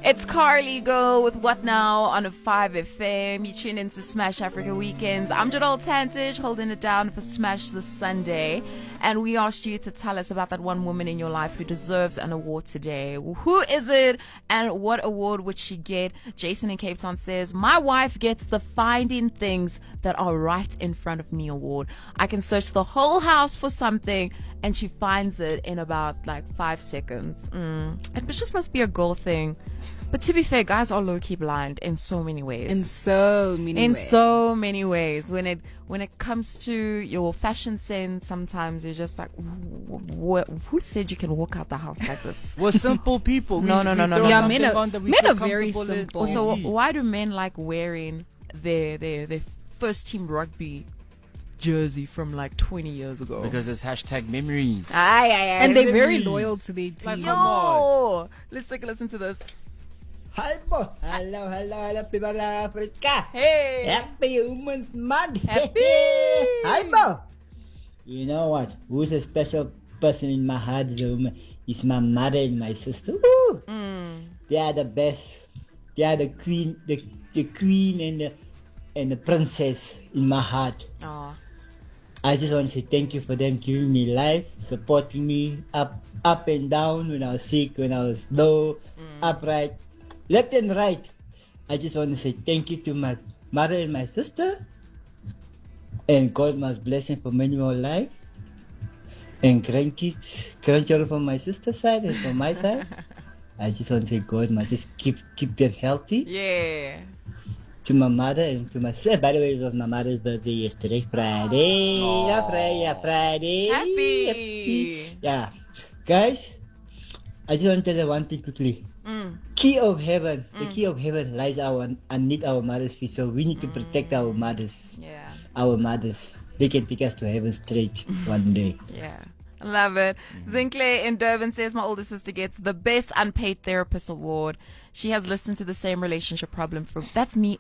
It's Carly Go with What Now on a 5FM. You tune into Smash Africa Weekends. I'm Jadal Tantich, holding it down for Smash this Sunday. And we asked you to tell us about that one woman in your life who deserves an award today. Who is it and what award would she get? Jason in Cape Town says, my wife gets the Finding Things That Are Right in Front of Me award. I can search the whole house for something and she finds it in about 5 seconds. It just must be a girl thing. But to be fair, guys are low-key blind in so many ways. In so many ways. When it comes to your fashion sense, sometimes you're just like, who said you can walk out the house like this? We're simple people. No. Yeah, men are very simple. Also, why do men like wearing their first team rugby jersey from 20 years ago? Because it's hashtag memories. And they're very loyal to their team. Yo! Let's take a listen to this. Hello, people of Africa. Hey! Happy Women's Month. Happy! Hi, Bo. You know what? Who's a special person in my heart? Is my mother and my sister. Woo! They are the best. They are the queen, the queen and the princess in my heart. Aww. I just want to say thank you for them giving me life, supporting me up and down when I was sick, when I was low, upright, left and right. I just want to say thank you to my mother and my sister. And God must bless them for many more life. And grandchildren from my sister's side and from my side. I just want to say God must just keep them healthy. Yeah. To my mother and to my sister. By the way, it was my mother's birthday yesterday, Friday. Friday. Happy. Yeah. Guys, I just want to tell you one thing quickly. Key of heaven. The key of heaven lies underneath our mother's feet. So we need to protect our mothers. Yeah. Our mothers. They can take us to heaven straight one day. Yeah. Love it. Zinkle in Durban says my older sister gets the best unpaid therapist award. She has listened to the same relationship problem from, that's me,